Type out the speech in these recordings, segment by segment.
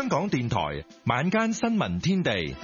香港電台晚間新聞天地，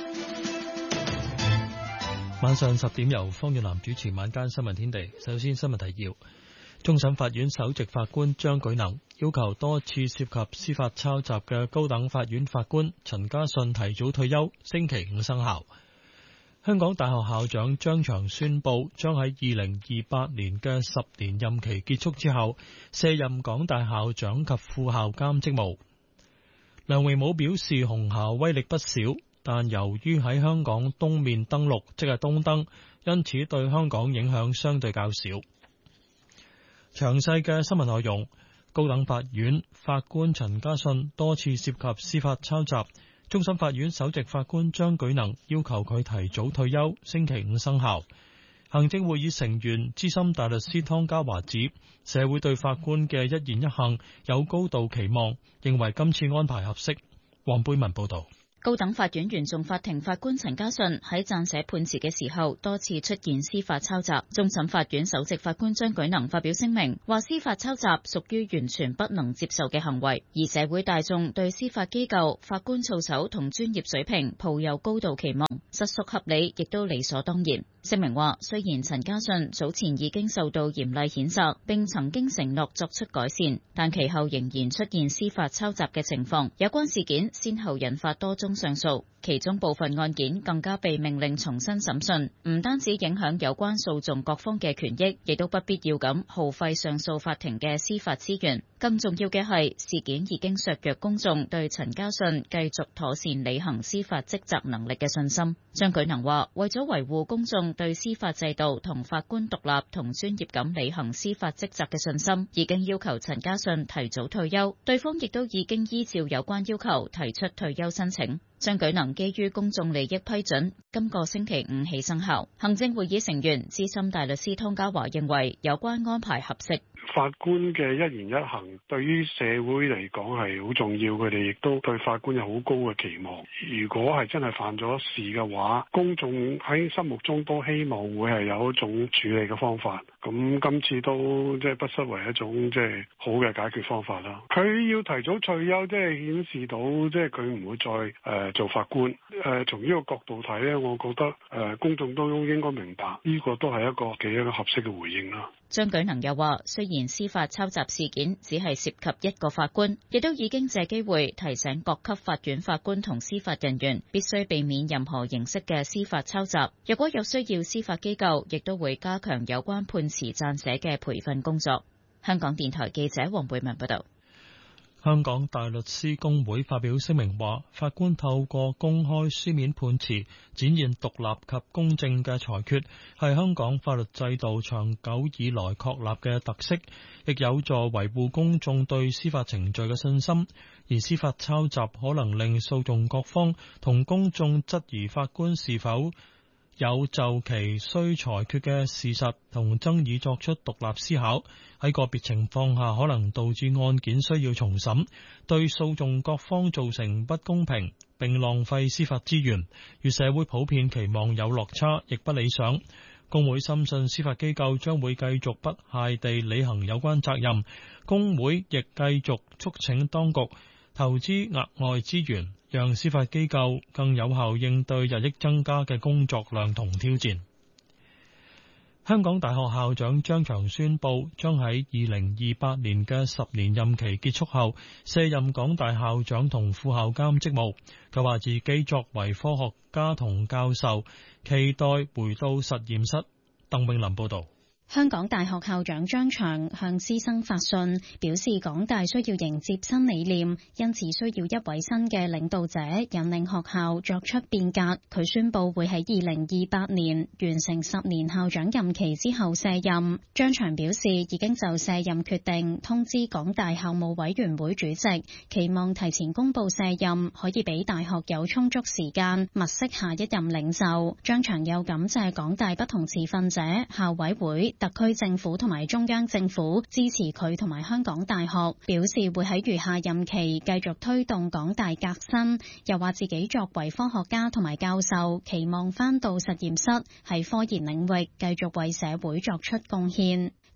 晚上10點由方月南主持晚間新聞天地。首先新聞提要：終審法院首席法官張舉能要求多次涉及司法抄襲嘅高等法院法官陳家信提早退休，星期5生效。香港大學校長張翔宣布，將喺2028年嘅10年任期結束之後，卸任港大校長及副校監職務。梁榮武表示，紅霞威力不小，但由於喺香港東面登陸，即係東登，因此對香港影響相對較少。詳細嘅新聞內容，高等法院法官陳家信多次涉及司法抄襲。終審法院首席法官張舉能要求佢提早退休，星期5生效。行政會議成員資深大律師湯家驊指，社會對法官嘅一言一行有高度期望，認為今次安排合適。黃貝文報道。 高等法院原訟法庭法官陳家信喺撰寫判詞嘅時候多次出現司法抄襲。終審法院首席法官張舉能發表聲明，話司法抄襲屬於完全不能接受嘅行為，而社會大眾對司法機構、法官操守同專業水平抱有高度期望，實屬合理，亦都理所當然。聲明話，雖然陳家信早前已經受到嚴厲譴責，並曾經承諾作出改善，但其後仍然出現司法抄襲嘅情況。有關事件先後引發多宗上訴，其中部分案件更加被命令重新審訊，唔單止影響有關訴訟各方嘅權益，亦都不必要咁耗費上訴法庭嘅司法資源。更重要嘅係，事件已經削弱公眾對陳家信繼續妥善履行司法職責能力嘅信心。張舉能話，為咗維護公眾對司法制度同法官獨立同專業咁履行司法職責嘅信心，已經要求陳家信提早退休，對方亦都已經依照有關要求提出退休申請。張舉能基於公眾利益批准，今個星期5起生效。行政會議成員資深大律師湯家驊認為有關安排合適。 法官嘅一言一行對於社會嚟講係好重要，佢哋亦都對法官有好高嘅期望。如果係真係犯咗事嘅話，公眾喺心目中都希望會係有一種處理嘅方法。咁今次都即係不失為一種即係好嘅解決方法啦。佢要提早退休，即係顯示到即係佢唔會再做法官。從呢個角度睇咧，我覺得公眾都應該明白呢個都係一個幾合適嘅回應啦。 張舉能又話，雖然司法抄襲事件只係涉及一個法官，亦都已經借機會提醒各級法院法官同司法人員必須避免任何形式嘅司法抄襲。若果有需要，司法機構亦都會加強有關判詞撰寫嘅培訓工作。香港電台記者黃貝文報道。 香港大律師公會發表聲明話，法官透過公開書面判詞展現獨立及公正嘅裁決，係香港法律制度長久以來確立嘅特色，亦有助維護公眾對司法程序嘅信心。而司法抄襲可能令訴訟各方同公眾質疑法官是否有就其需裁決嘅事實同爭議作出獨立思考，喺個別情況下可能導致案件需要重審，對訴訟各方造成不公平，並浪費司法資源，與社會普遍期望有落差，亦不理想。公會深信司法機構將會繼續不懈地履行有關責任，公會亦繼續促請當局投資額外資源，讓司法機構更有效應對日益增加嘅工作量同挑戰。香港大學校長張翔宣布，將喺2028年嘅10年任期結束後，卸任港大校長同副校監職務。佢話自己作為科學家同教授，期待回到實驗室。鄧永林報導。 香港大學校長張翔向師生發信，表示港大需要迎接新理念，因此需要一位新嘅領導者引領學校作出變革。佢宣布會喺2028年完成10年校長任期之後卸任。張翔表示已經就卸任決定通知港大校務委員會主席，期望提前公布卸任，可以俾大學有充足時間物色下一任領袖。張翔又感謝港大不同持份者、校委會、特區政府同埋中央政府支持佢同埋香港大學，表示會喺餘下任期繼續推動港大革新，又話自己作為科學家同埋教授，期望返到實驗室喺科研領域繼續為社會作出貢獻。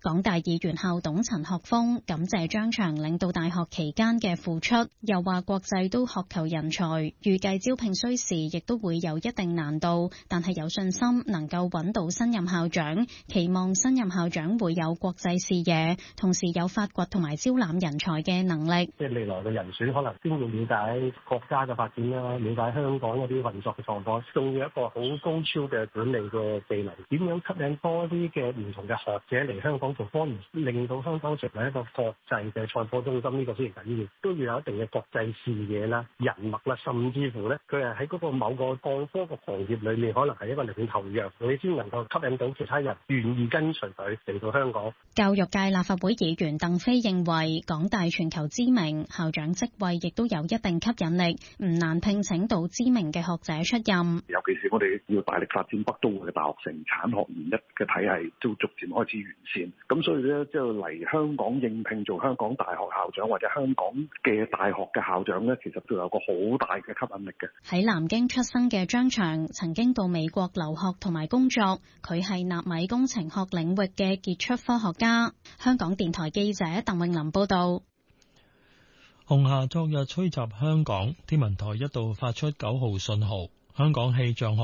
港大議員校董陳學鋒感謝張翔領導大學期間嘅付出，又話國際都渴求人才，預計招聘需時亦都會有一定難度，但係有信心能夠揾到新任校長，期望新任校長會有國際視野，同時有發掘同埋招攬人才嘅能力。 即係未來嘅人選可能先要了解國家嘅發展啦，了解香港嗰啲運作嘅狀況，仲要一個好高超嘅管理嘅技能，點樣吸引多啲嘅唔同嘅學者嚟香港做科研，令到香港成為一個國際嘅創科中心，呢個非常緊要。都要有一定嘅國際視野啦、人脈啦，甚至乎咧，佢係喺嗰個某個創科嘅行業裏面，可能係一個領頭羊，你先能夠吸引到其他人願意跟隨佢嚟到香港。 教育界立法會議員鄧飛認為，港大全球知名，校長職位亦都有一定吸引力，唔難聘請到知名嘅學者出任。 尤其是我哋要大力發展北都嘅大學城產學研一嘅體系，都逐漸開始完善。咁所以咧，即係嚟香港應聘做香港大學校長或者香港嘅大學嘅校長咧，其實都有個好大嘅吸引力嘅。 喺南京出生嘅張翔曾經到美國留學同埋工作，佢係納米工程學領域嘅傑出科學家。香港電台記者鄧詠琳報道。 紅霞昨日吹襲香港，天文台一度發出9號信號。香港氣象學